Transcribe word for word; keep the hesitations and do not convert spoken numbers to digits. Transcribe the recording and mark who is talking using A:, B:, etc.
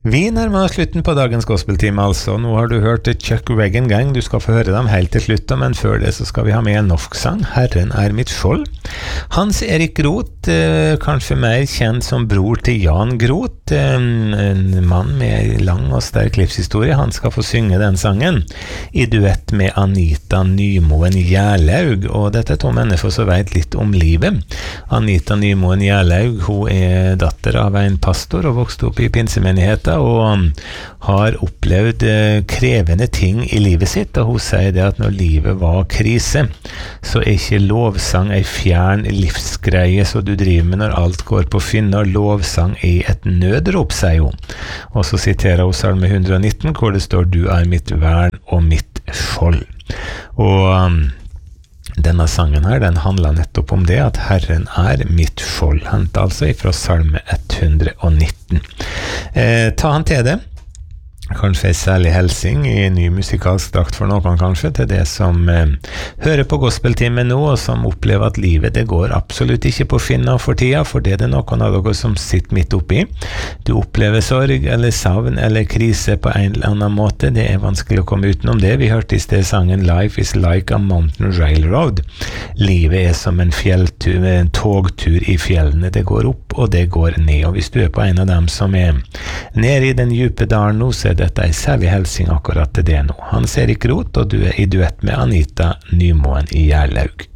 A: Vi nærmer oss slutten på dagens gospeltime, altså. Nå har du hørt Chuck Wagon Gang, du skal få høre dem helt til slutt, men før det så skal vi ha med en norsk sang, Herren er mitt skjold. Hans Erik Groth, eh, kanskje mer kjent som bror til Jan Groth, eh, en mann med lang og sterk livshistorie, han skal få synge den sangen, i duett med Anita Nymoen Gjerlaug, og dette er to mennesker som vet litt om livet. Anita Nymoen Gjerlaug, hun er datter av en pastor og vokste opp i pinsemenigheten, og har opplevd krevende ting i livet sitt, og hun sier det at når livet var krise, så er ikke lovsang en fjern livsgreie så du driver med når alt går på finne, og lovsang er et nødrop, sier hun. Og så siterer hun Salme one nineteen, hvor det står «Du er mitt vern og mitt skjold». Og um, denne sangen her, den handler nettopp om det, at Herren er mitt skjold, hentet altså ifra Salme one nineteen. Eh, ta han til det. Kanskje en særlig helsing i ny musikalsk drakt for noen kanskje, til det som eh, hører på gospeltimen nå, og som opplever at livet det går absolutt ikke på finna for tida, for det er det noen av dere som sitter midt oppi. Du opplever sorg, eller savn, eller krise på en eller annen måte, det er vanskelig å komme utenom det. Vi hørte i sted sangen «Life is like a mountain railroad». Livet er som en fjelltur, en togtur i fjellene, det går opp og det går ned, og hvis du er på en av dem som er nede i den djupe dalen nå, så er dette er særlig helsing akkurat til det nå. Hans Erik Groth, og du er i duett med Anita Nymoen Gjerlaug.